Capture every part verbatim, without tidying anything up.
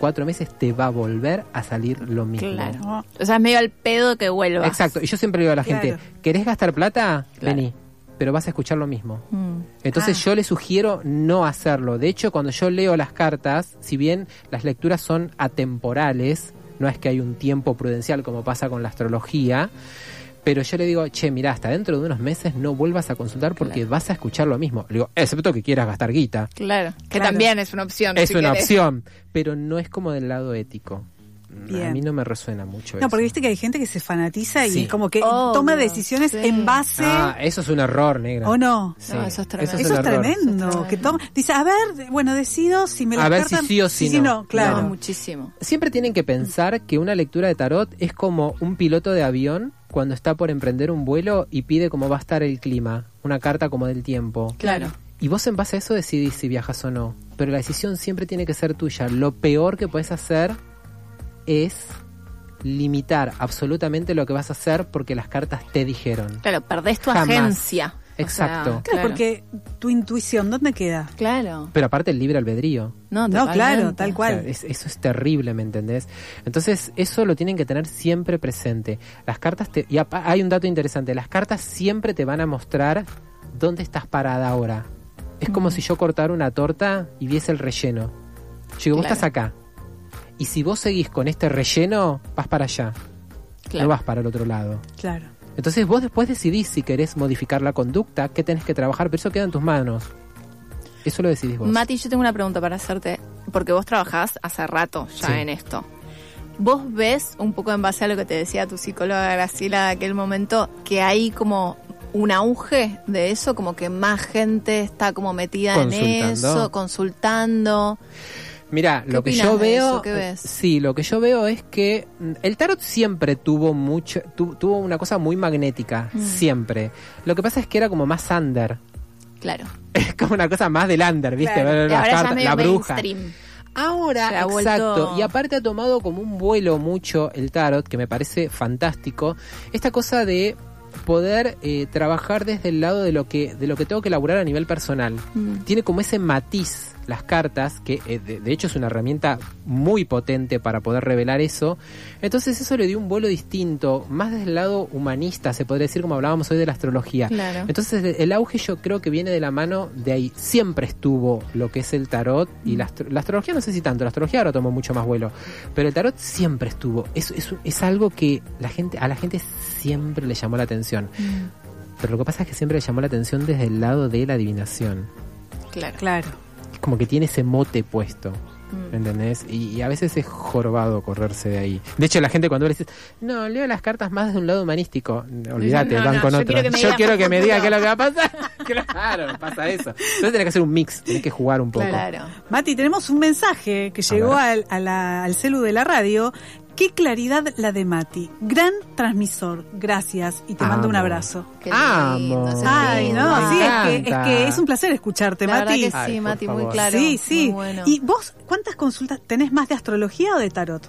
cuatro meses te va a volver a salir lo mismo. Claro. O sea, es medio al pedo que vuelvas. Exacto. Y yo siempre digo a la Claro. gente, ¿querés gastar plata? Claro. Vení. Pero vas a escuchar lo mismo. Mm. Entonces Ah. yo les sugiero no hacerlo. De hecho, cuando yo leo las cartas, si bien las lecturas son atemporales, no es que hay un tiempo prudencial como pasa con la astrología, pero yo le digo, che, mirá, hasta dentro de unos meses no vuelvas a consultar porque Claro. vas a escuchar lo mismo. Le digo, excepto que quieras gastar guita. Claro, que Claro. también es una opción. Es si una querés. opción, pero no es como del lado ético. Bien. A mí no me resuena mucho No, eso. porque viste que hay gente que se fanatiza y Sí. como que Obvio, toma decisiones sí. en base... Ah, eso es un error, negra. ¿O no? Sí, No, eso es tremendo. Eso es un error. tremendo. Eso es Que tremendo. toma, dice, a ver, bueno, decido si me A las ver si cartas... sí o si no. claro. No, muchísimo. Siempre tienen que pensar que una lectura de tarot es como un piloto de avión cuando está por emprender un vuelo y pide cómo va a estar el clima, una carta como del tiempo. Claro. Y vos en base a eso decidís si viajas o no. Pero la decisión siempre tiene que ser tuya. Lo peor que puedes hacer es limitar absolutamente lo que vas a hacer porque las cartas te dijeron. Claro, perdés tu Jamás. agencia. O Exacto. sea, Claro, porque tu intuición, ¿dónde queda? Claro. Pero aparte el libre albedrío. No, No, totalmente. claro, tal O cual. sea, es- eso es terrible, ¿me entendés? Entonces, eso lo tienen que tener siempre presente. Las cartas, te, y apa- hay un dato interesante, las cartas siempre te van a mostrar dónde estás parada ahora. Es como Mm. si yo cortara una torta y viese el relleno. Yo digo, vos Claro. estás acá. Y si vos seguís con este relleno, vas para allá. Claro. No vas para el otro lado. Claro. Entonces vos después decidís si querés modificar la conducta, qué tenés que trabajar, pero eso queda en tus manos. Eso lo decidís vos. Mati, yo tengo una pregunta para hacerte, porque vos trabajás hace rato ya Sí. en esto. ¿Vos ves, un poco en base a lo que te decía tu psicóloga Graciela de aquel momento, que hay como un auge de eso, como que más gente está como metida en Consultando. eso, consultando? Mira, ¿Qué lo que opinas yo de veo, eso? ¿Qué ves? sí, lo que yo veo es que mm, el tarot siempre tuvo mucho, tu- tuvo una cosa muy magnética, Mm. siempre. Lo que pasa es que era como más under, Claro. es como una cosa más del under, ¿viste? Claro. Ver Y las ahora ya cartas, medio la bruja. mainstream. Ahora, Se ha vuelto- exacto, y aparte ha tomado como un vuelo mucho el tarot, que me parece fantástico, esta cosa de poder eh, trabajar desde el lado de lo que de lo que tengo que elaborar a nivel personal. Mm. Tiene como ese matiz las cartas, que eh, de, de hecho es una herramienta muy potente para poder revelar eso. Entonces eso le dio un vuelo distinto, más desde el lado humanista, se podría decir, como hablábamos hoy de la astrología. Claro. Entonces de- el auge yo creo que viene de la mano de ahí. Siempre estuvo lo que es el tarot y la, astro- la astrología no sé si tanto, la astrología ahora tomó mucho más vuelo, pero el tarot siempre estuvo. Es, es, es algo que la gente a la gente siempre le llamó la atención. Mm. Pero lo que pasa es que siempre le llamó la atención desde el lado de la adivinación. Claro. Claro. Es como que tiene ese mote puesto. Mm. ¿Entendés? Y, y a veces es jorobado correrse de ahí. De hecho, la gente cuando le dices, no, leo las cartas más desde un lado humanístico, olvídate, No, van no, con yo otro. quiero que me Yo digas quiero más que me diga futuro. qué es lo que va a pasar. Claro, pasa eso. Entonces tenés que hacer un mix, tenés que jugar un poco. Claro. Mati, tenemos un mensaje que llegó al, a la- al celu de la radio. Qué claridad la de Mati. Gran transmisor. Gracias. Y te mando un Amo. abrazo. Qué Amo. lindo, ese Ay, lindo. no, Me sí, es que, es encanta. que es un placer escucharte, La verdad Mati. que sí, Ay, por Mati, muy favor. claro. Sí, sí. Muy bueno. ¿Y vos cuántas consultas tenés más de astrología o de tarot?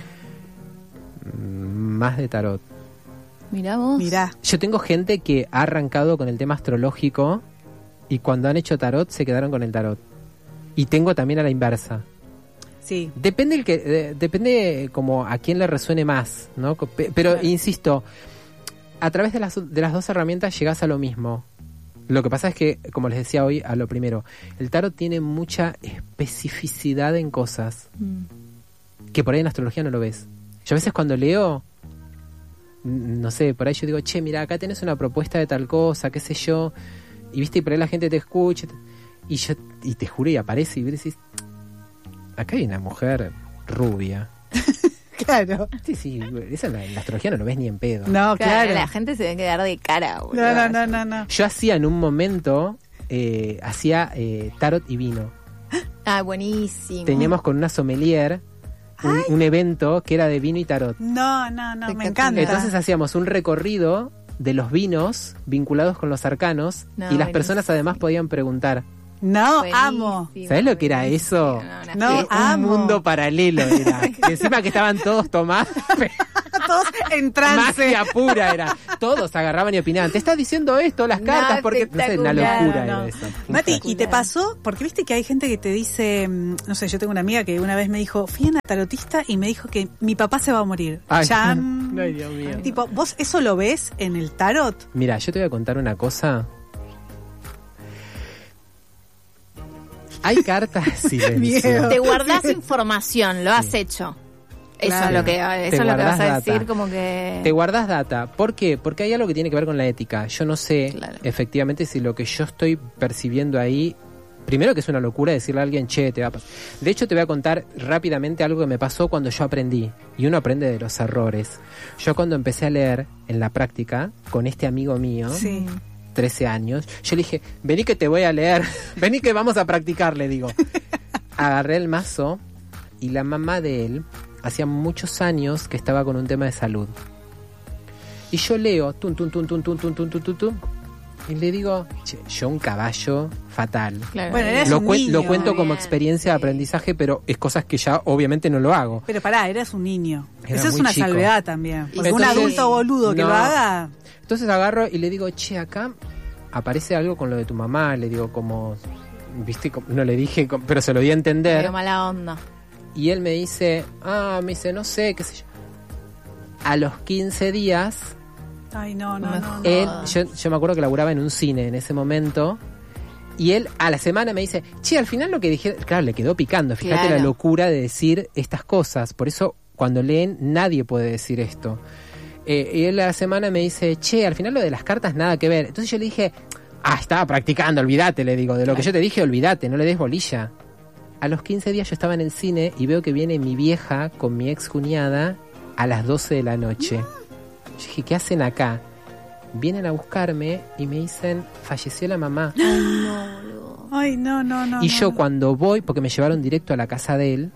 Mm, Más de tarot. Mirá vos. Mirá. Yo tengo gente que ha arrancado con el tema astrológico y cuando han hecho tarot se quedaron con el tarot. Y tengo también a la inversa. Sí. Depende el que de- depende como a quién le resuene más, ¿no? Co- pe- Pero Claro. insisto, a través de las de las dos herramientas llegás a lo mismo. Lo que pasa es que, como les decía hoy, a lo primero, el tarot tiene mucha especificidad en cosas Mm. que por ahí en astrología no lo ves. Yo a veces cuando leo, n- no sé, por ahí yo digo, che, mira, acá tenés una propuesta de tal cosa, qué sé yo, y viste, y por ahí la gente te escucha, y yo, y te juro, y aparece, y vos decís, acá hay una mujer rubia. Claro. Sí, sí, eso en la, en la astrología no lo ves ni en pedo. No, Claro, claro. la gente se debe quedar de cara, boludo. No, no, no, no, no. Yo hacía en un momento, eh, hacía eh, tarot y vino. Ah, buenísimo. Teníamos con una sommelier un, un evento que era de vino y tarot. No, no, no, me Espectacular. encanta. Entonces hacíamos un recorrido de los vinos vinculados con los arcanos No, y las buenísimo. personas además podían preguntar. no, Buenísimo, amo. ¿Sabés lo que era buenísimo. eso? No, una No, Era fiesta. un amo. mundo paralelo era. Y encima que estaban todos tomados. todos en trance. Magia pura era. Todos agarraban y opinaban. Te estás diciendo esto, las cartas, porque no sé, una locura no. era eso. Mati, ¿y te pasó? Porque viste que hay gente que te dice, no sé, yo tengo una amiga que una vez me dijo, fui a una tarotista y me dijo que mi papá se va a morir. Ay, ya, ay, Dios mío. Tipo, ¿vos eso lo ves en el tarot? Mira, yo te voy a contar una cosa. Hay cartas silencio. Miedo. Te guardás información, lo has Sí. hecho. Eso Claro. es lo que, eso es lo que guardás vas a data. decir, como que... Te guardas data. ¿Por qué? Porque hay algo que tiene que ver con la ética. Yo no sé Claro. efectivamente si lo que yo estoy percibiendo ahí, primero que es una locura decirle a alguien, che, te va a pasar. De hecho, te voy a contar rápidamente algo que me pasó cuando yo aprendí. Y uno aprende de los errores. Yo cuando empecé a leer en la práctica con este amigo mío, Sí. trece años, yo le dije, vení que te voy a leer, vení que vamos a practicar, le digo. Agarré el mazo y la mamá de él hacía muchos años que estaba con un tema de salud. Y yo leo, tum, tum, tum, tum, tum, tum, tum, tum, tum, tum, y le digo, che, yo un caballo fatal. Claro. Bueno, eras Lo, un cuen- niño. lo cuento como Bien, experiencia de sí. aprendizaje, pero es cosas que ya obviamente no lo hago. Pero pará, eras un niño. Era Esa es muy una chico. salvedad también. Porque un Entonces, adulto boludo que no. lo haga... Entonces agarro y le digo, che, acá aparece algo con lo de tu mamá, le digo como, viste, Como- no le dije, como- pero se lo di a entender. Medio mala onda. Y él me dice, ah, me dice, no sé, qué sé yo. A los quince días, Ay, no, no, no. no. él, yo, yo me acuerdo que laburaba en un cine en ese momento, y él a la semana me dice, che, al final lo que dije, claro, le quedó picando, fíjate Claro. la locura de decir estas cosas, por eso cuando leen nadie puede decir esto. Eh, y él a la semana me dice, che, al final lo de las cartas nada que ver. Entonces yo le dije, ah, estaba practicando, olvídate, le digo, de lo que yo te dije, olvídate, no le des bolilla. A los quince días yo estaba en el cine y veo que viene mi vieja con mi ex cuñada a las doce de la noche. Yo dije, ¿qué hacen acá? Vienen a buscarme y me dicen, falleció la mamá. Ay, no, no, no. Y no, yo no. cuando voy, porque me llevaron directo a la casa de él,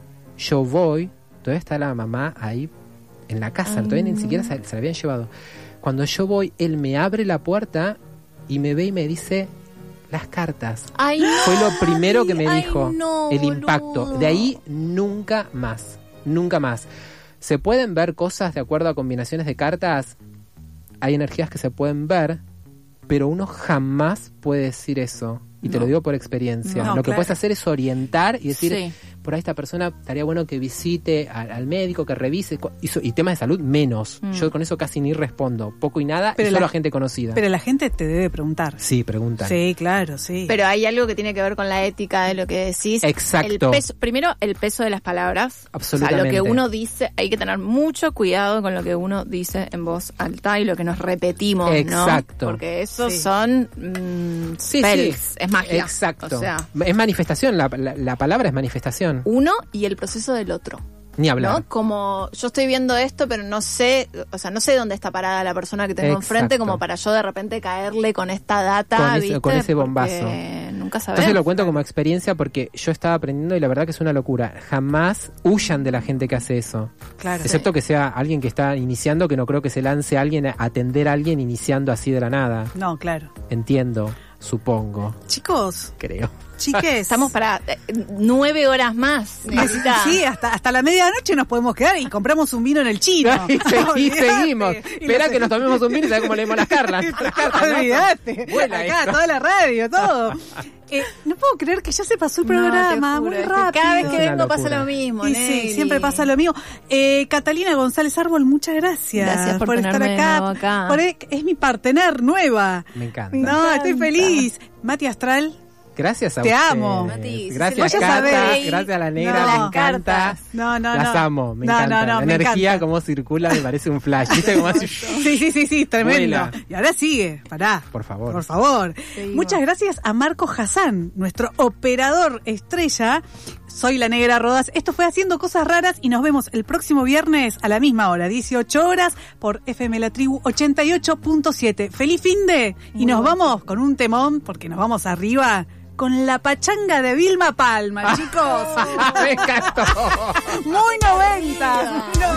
yo voy, todavía está la mamá ahí en la casa, todavía ni siquiera se, se la habían llevado. Cuando yo voy, él me abre la puerta y me ve y me dice, las cartas. Ay, no. Fue lo primero que me Ay, dijo, no, el boludo. impacto. De ahí nunca más, nunca más. ¿Se pueden ver cosas de acuerdo a combinaciones de cartas? Hay energías que se pueden ver, pero uno jamás puede decir eso. Y te No. lo digo por experiencia. No, lo que claro. puedes hacer es orientar y decir, Sí. por ahí esta persona estaría bueno que visite al, al médico, que revise. cu- Y, so- y temas de salud, menos. Mm. Yo con eso casi ni respondo. Poco y nada, Pero y solo la- a gente conocida. Pero la gente te debe preguntar. Sí, preguntan. Sí, claro, sí. Pero hay algo que tiene que ver con la ética de lo que decís. Exacto. El peso, primero, el peso de las palabras. Absolutamente. O sea, lo que uno dice, hay que tener mucho cuidado con lo que uno dice en voz alta y lo que nos repetimos, Exacto. ¿no? Porque esos Sí. son mm, Sí, spells, sí. es magia. Exacto. O sea, Es manifestación, la, la- la palabra es manifestación. uno y el proceso del otro. Ni hablar. ¿No? Como yo estoy viendo esto, pero no sé, o sea, no sé dónde está parada la persona que tengo Exacto. enfrente, como para yo de repente caerle con esta data, Con ese- ¿viste? con ese Porque bombazo. nunca sabes. Entonces lo cuento como experiencia porque yo estaba aprendiendo y la verdad que es una locura. Jamás huyan de la gente que hace eso. Claro. Excepto que sea alguien que está iniciando, que no creo que se lance a alguien a atender a alguien iniciando así de la nada. No, claro. Entiendo, supongo, Chicos, creo. chiques. Estamos para eh, nueve horas más. Necesita- Sí, hasta, hasta la medianoche nos podemos quedar y compramos un vino en el chino. y segui- Olvídate. seguimos. Y Espera lo que nos tomemos un vino y sabes cómo leemos las cartas. Las cartas, ¿no? Olvídate. Vuela Acá, esto. toda la radio, todo. Eh, no puedo creer que ya se pasó el No, te programa, juro, muy es que rápido. cada vez que Es una vengo pasa locura. lo mismo. Y sí, Nelly. siempre pasa lo mismo. Eh, Catalina González Árbol, muchas gracias, Gracias por estar tenerme de acá. nuevo acá. Por- es mi partener nueva. Me encanta. No, Me estoy encanta. feliz. Mati Astral, Gracias a Te ustedes. amo. Mati, Gracias, vos ya Cata. sabés. Gracias a la negra, No. me Las encanta. cartas. no, no, Las no. amo, me no, encanta. No, no, la me energía, encanta. cómo circula, me parece un flash. ¿Viste cómo así? Sí, sí, sí, sí, tremendo. Vuela. Y ahora sigue, pará. Por favor. Por favor. Seguimos. Muchas gracias a Marco Hassan, nuestro operador estrella. Soy la Negra Rodas. Esto fue Haciendo Cosas Raras y nos vemos el próximo viernes a la misma hora, dieciocho horas, por F M La Tribu ochenta y ocho punto siete. ¡Feliz finde! Y Muy nos bueno. vamos con un temón, porque nos vamos arriba, con la pachanga de Vilma Palma, chicos. Me encantó. Muy noventa.